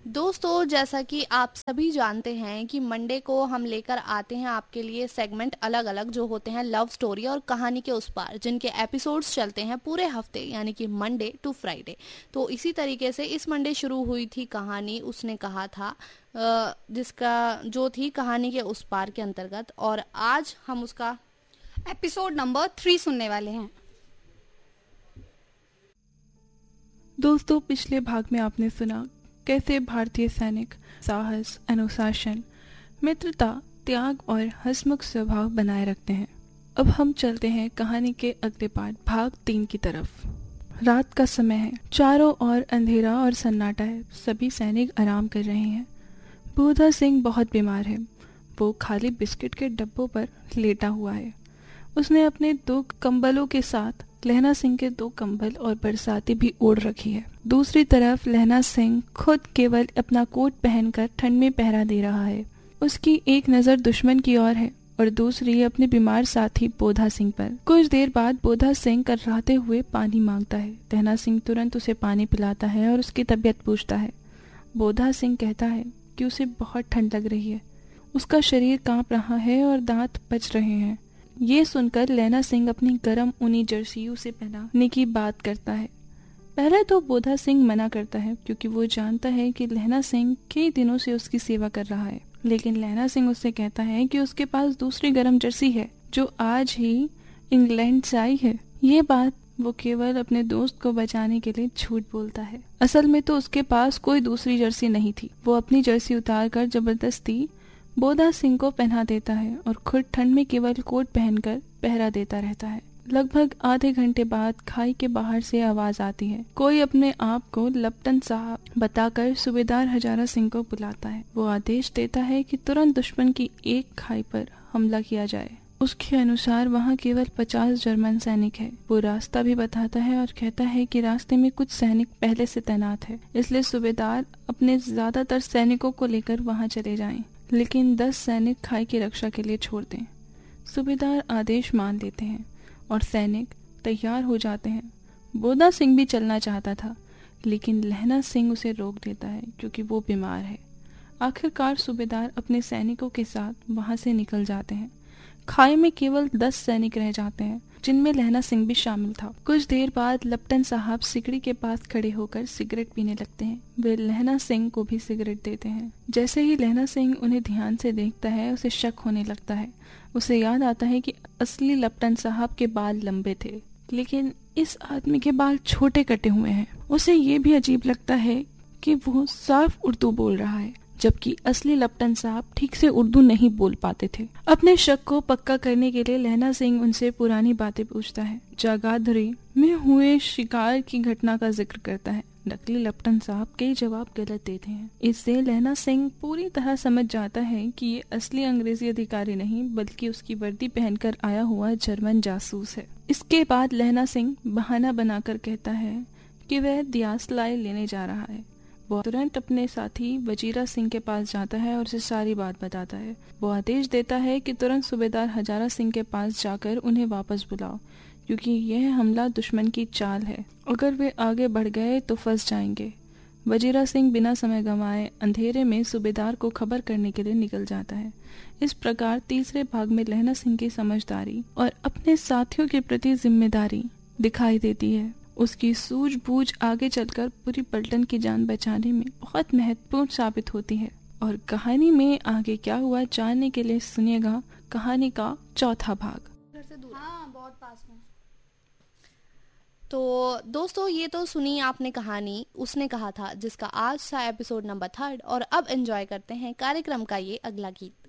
दोस्तों, जैसा कि आप सभी जानते हैं कि मंडे को हम लेकर आते हैं आपके लिए सेगमेंट अलग अलग जो होते हैं लव स्टोरी और कहानी के उस पार, जिनके एपिसोड्स चलते हैं पूरे हफ्ते यानी कि मंडे टू फ्राइडे। तो इसी तरीके से इस मंडे शुरू हुई थी कहानी उसने कहा था, जिसका जो थी कहानी के उस पार के अंतर्गत, और आज हम उसका एपिसोड नंबर 3 सुनने वाले हैं। दोस्तों, पिछले भाग में आपने सुना कैसे भारतीय सैनिक साहस, अनुशासन, मित्रता, त्याग और हंसमुख स्वभाव बनाए रखते हैं। अब हम चलते हैं कहानी के अगले पार्ट भाग 3 की तरफ। रात का समय है, चारों ओर अंधेरा और सन्नाटा है। सभी सैनिक आराम कर रहे हैं। बोधा सिंह बहुत बीमार है। वो खाली बिस्किट के डब्बों पर लेटा हुआ है। उसने अपने 2 कंबलों के साथ लहना सिंह के 2 कंबल और बरसाती भी ओढ़ रखी है। दूसरी तरफ लहना सिंह खुद केवल अपना कोट पहनकर ठंड में पहरा दे रहा है। उसकी एक नजर दुश्मन की ओर है और दूसरी अपने बीमार साथी बोधा सिंह पर। कुछ देर बाद बोधा सिंह कर्राते हुए पानी मांगता है। लहना सिंह तुरंत उसे पानी पिलाता है और उसकी तबीयत पूछता है। बोधा सिंह कहता है कि उसे बहुत ठंड लग रही है। उसका शरीर कांप रहा है और दांत बच रहे हैं। ये सुनकर लहना सिंह अपनी गर्म ऊनी जर्सी उसे पहनाने की बात करता है। पहले तो बोधा सिंह मना करता है क्योंकि वो जानता है कि लहना सिंह कई दिनों से उसकी सेवा कर रहा है। लेकिन लहना सिंह उससे कहता है कि उसके पास दूसरी गर्म जर्सी है जो आज ही इंग्लैंड से आई है। ये बात वो केवल अपने दोस्त को बचाने के लिए झूठ बोलता है। असल में तो उसके पास कोई दूसरी जर्सी नहीं थी। वो अपनी जर्सी उतार कर जबरदस्ती बोधा सिंह को पहना देता है और खुद ठंड में केवल कोट पहनकर पहरा देता रहता है। लगभग आधे घंटे बाद खाई के बाहर से आवाज आती है। कोई अपने आप को लपटन साहब बताकर सूबेदार हजारा सिंह को बुलाता है। वो आदेश देता है कि तुरंत दुश्मन की एक खाई पर हमला किया जाए। उसके अनुसार वहाँ केवल 50 जर्मन सैनिक है। वो रास्ता भी बताता है और कहता है कि रास्ते में कुछ सैनिक पहले से तैनात है, इसलिए सूबेदार अपने ज्यादातर सैनिकों को लेकर वहाँ चले जाएं, लेकिन 10 सैनिक खाई की रक्षा के लिए छोड़ दें। सूबेदार आदेश मान लेते हैं और सैनिक तैयार हो जाते हैं। बोधा सिंह भी चलना चाहता था, लेकिन लहना सिंह उसे रोक देता है क्योंकि वो बीमार है। आखिरकार सूबेदार अपने सैनिकों के साथ वहां से निकल जाते हैं। खाई में केवल 10 सैनिक रह जाते हैं, जिनमें लहना सिंह भी शामिल था। कुछ देर बाद लपटन साहब सिकड़ी के पास खड़े होकर सिगरेट पीने लगते हैं। वे लहना सिंह को भी सिगरेट देते हैं। जैसे ही लहना सिंह उन्हें ध्यान से देखता है, उसे शक होने लगता है। उसे याद आता है कि असली लपटन साहब के बाल लंबे थे, लेकिन इस आदमी के बाल छोटे कटे हुए हैं। उसे ये भी अजीब लगता है कि वो साफ उर्दू बोल रहा है, जबकि असली लपटन साहब ठीक से उर्दू नहीं बोल पाते थे। अपने शक को पक्का करने के लिए लहना सिंह उनसे पुरानी बातें पूछता है। जागाधरी में हुए शिकार की घटना का जिक्र करता है। नकली लपटन साहब कई जवाब गलत देते हैं। इससे लहना सिंह पूरी तरह समझ जाता है कि ये असली अंग्रेजी अधिकारी नहीं, बल्कि उसकी वर्दी पहनकर आया हुआ जर्मन जासूस है। इसके बाद लहना सिंह बहाना बनाकर कहता है कि वह दियासलाई लेने जा रहा है। वो तुरंत अपने साथी वजीरा सिंह के पास जाता है और उसे सारी बात बताता है। वो आदेश देता है कि तुरंत सूबेदार हजारा सिंह के पास जाकर उन्हें वापस बुलाओ, क्योंकि यह हमला दुश्मन की चाल है। अगर वे आगे बढ़ गए तो फंस जाएंगे। वजीरा सिंह बिना समय गंवाए अंधेरे में सूबेदार को खबर करने के लिए निकल जाता है। इस प्रकार तीसरे भाग में लहना सिंह की समझदारी और अपने साथियों के प्रति जिम्मेदारी दिखाई देती है। उसकी सूझबूझ आगे चलकर पूरी पलटन की जान बचाने में बहुत महत्वपूर्ण साबित होती है। और कहानी में आगे क्या हुआ जानने के लिए सुनिएगा कहानी का चौथा भाग। हाँ, बहुत पास में। तो दोस्तों, ये तो सुनी आपने कहानी उसने कहा था, जिसका आज था एपिसोड नंबर 3, और अब एंजॉय करते हैं कार्यक्रम का ये अगला गीत।